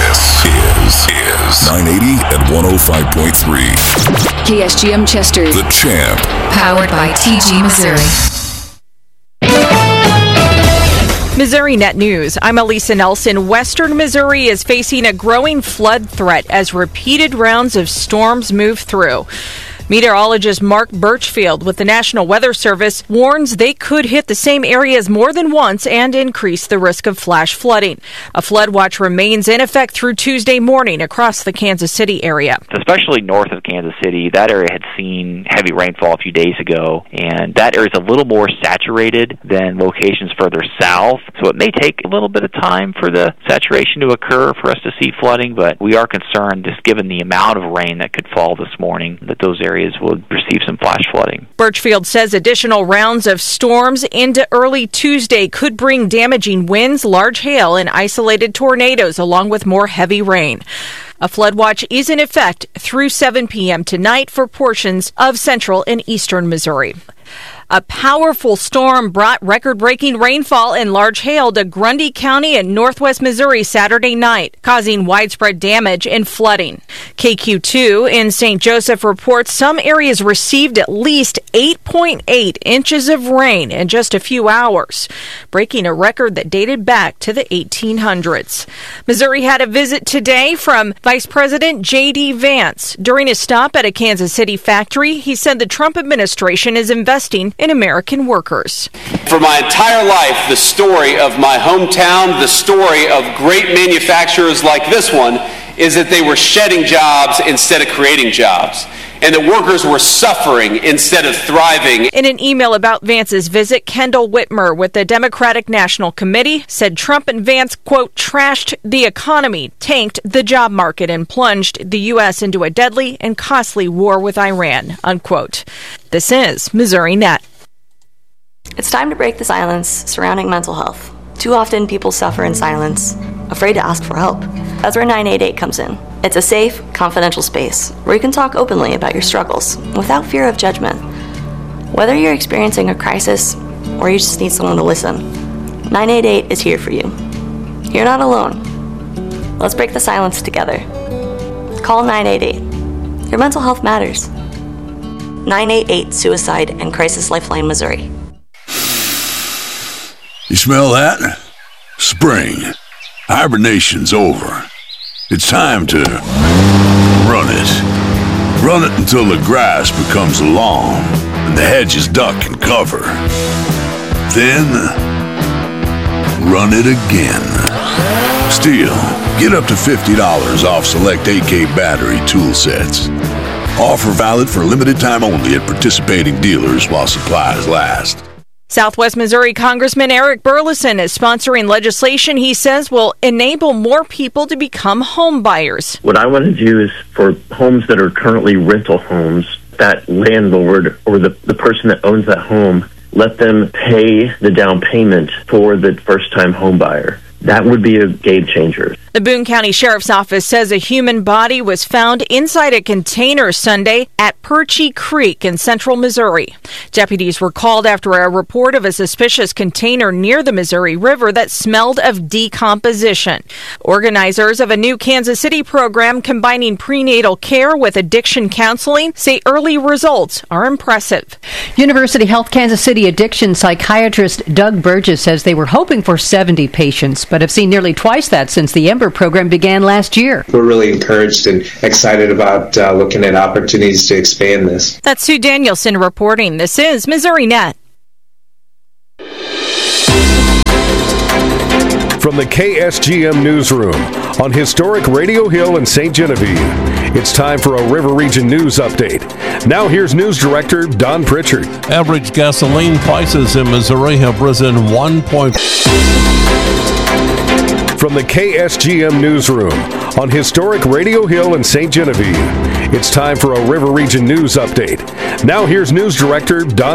is 980 and 105.3. KSGM Chester. The Champ. Powered by TG Missouri. Missouri Net News. I'm Elisa Nelson. Western Missouri is facing a growing flood threat as repeated rounds of storms move through. Meteorologist Mark Birchfield with the National Weather Service warns they could hit the same areas more than once and increase the risk of flash flooding. A flood watch remains in effect through Tuesday morning across the Kansas City area. Especially north of Kansas City, that area had seen heavy rainfall a few days ago, and that area is a little more saturated than locations further south, so it may take a little bit of time for the saturation to occur for us to see flooding, but we are concerned, just given the amount of rain that could fall this morning, that those areas will receive some flash flooding. Birchfield says additional rounds of storms into early Tuesday could bring damaging winds, large hail, and isolated tornadoes, along with more heavy rain. A flood watch is in effect through 7 p.m. tonight for portions of central and eastern Missouri. A powerful storm brought record-breaking rainfall and large hail to Grundy County in northwest Missouri Saturday night, causing widespread damage and flooding. KQ2 in St. Joseph reports some areas received at least 8.8 inches of rain in just a few hours, breaking a record that dated back to the 1800s. Missouri had a visit today from Vice President J.D. Vance. During a stop at a Kansas City factory, he said the Trump administration is investing in American workers. For my entire life, the story of my hometown, the story of great manufacturers like this one, is that they were shedding jobs instead of creating jobs, and that workers were suffering instead of thriving. In an email about Vance's visit, Kendall Whitmer with the Democratic National Committee said Trump and Vance, quote, trashed the economy, tanked the job market, and plunged the U.S. into a deadly and costly war with Iran, unquote. This is Missouri Net. It's time to break the silence surrounding mental health. Too often people suffer in silence, afraid to ask for help. That's where 988 comes in. It's a safe, confidential space where you can talk openly about your struggles without fear of judgment. Whether you're experiencing a crisis or you just need someone to listen, 988 is here for you. You're not alone. Let's break the silence together. Call 988. Your mental health matters. 988 Suicide and Crisis Lifeline, Missouri. You smell that? Spring. Hibernation's over. It's time to run it. Run it until the grass becomes long and the hedges duck and cover. Then, run it again. Still, get up to $50 off select AK battery tool sets. Offer valid for limited time only at participating dealers while supplies last. Southwest Missouri Congressman Eric Burleson is sponsoring legislation he says will enable more people to become home buyers. What I want to do is for homes that are currently rental homes, that landlord or the person that owns that home, let them pay the down payment for the first-time home buyer. that would be a game changer. The Boone County Sheriff's Office says a human body was found inside a container Sunday at Perchie Creek in central Missouri. Deputies were called after a report of a suspicious container near the Missouri River that smelled of decomposition. Organizers of a new Kansas City program combining prenatal care with addiction counseling say early results are impressive. University Health Kansas City addiction psychiatrist Doug Burgess says they were hoping for 70 patients, but have seen nearly twice that since the Ember program began last year. We're really encouraged and excited about looking at opportunities to expand this. That's Sue Danielson reporting. This is Missouri Net. From the KSGM Newsroom on historic Radio Hill in St. Genevieve, it's time for a River Region News Update. Now here's News Director Don Pritchard. Average gasoline prices in Missouri have risen 1 point. From the KSGM Newsroom on historic Radio Hill in St. Genevieve, it's time for a River Region News Update. Now here's News Director Don